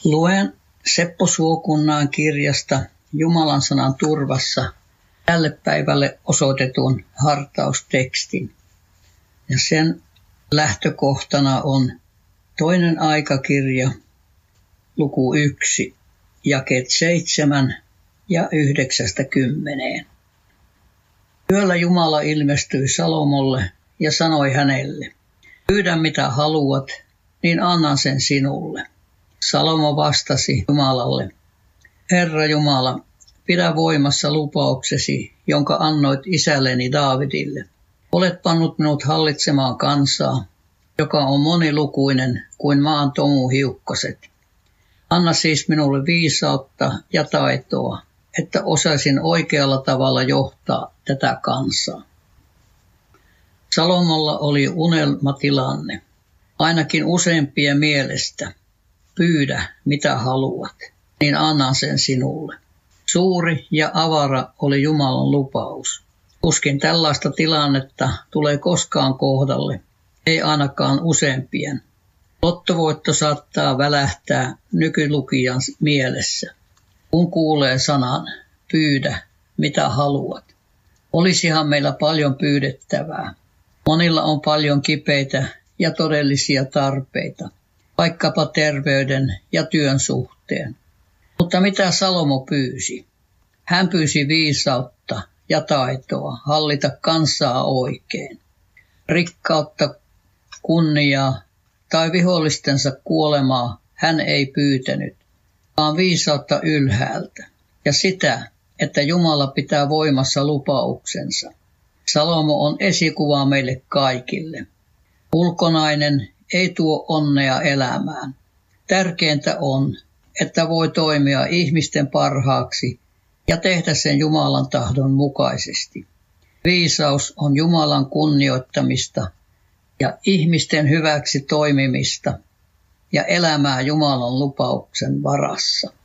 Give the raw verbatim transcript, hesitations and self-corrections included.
Luen Seppo Suokunnaan kirjasta Jumalan sanan turvassa tälle päivälle osoitetun hartaustekstin. Ja sen lähtökohtana on toinen aikakirja, luku yksi, jakeet seitsemän ja yhdeksästä kymmeneen. Yöllä Jumala ilmestyi Salomolle ja sanoi hänelle, pyydä mitä haluat, niin annan sen sinulle. Salomo vastasi Jumalalle, Herra Jumala, pidä voimassa lupauksesi, jonka annoit isälleni Daavidille. Olet pannut minut hallitsemaan kansaa, joka on monilukuinen kuin maan tomuhiukkaset. Anna siis minulle viisautta ja taitoa, että osaisin oikealla tavalla johtaa tätä kansaa. Salomolla oli unelmatilanne, ainakin useimpien mielestä. Pyydä, mitä haluat, niin annan sen sinulle. Suuri ja avara oli Jumalan lupaus. Tuskin tällaista tilannetta tulee koskaan kohdalle, ei ainakaan useimpien. Lottovoitto saattaa välähtää nykylukijan mielessä, kun kuulee sanan, pyydä, mitä haluat. Olisihan meillä paljon pyydettävää. Monilla on paljon kipeitä ja todellisia tarpeita, vaikkapa terveyden ja työn suhteen. Mutta mitä Salomo pyysi? Hän pyysi viisautta ja taitoa hallita kansaa oikein. Rikkautta, kunniaa tai vihollistensa kuolemaa hän ei pyytänyt, vaan viisautta ylhäältä ja sitä, että Jumala pitää voimassa lupauksensa. Salomo on esikuva meille kaikille. Ulkonainen ei tuo onnea elämään. Tärkeintä on, että voi toimia ihmisten parhaaksi ja tehdä sen Jumalan tahdon mukaisesti. Viisaus on Jumalan kunnioittamista ja ihmisten hyväksi toimimista ja elämää Jumalan lupauksen varassa.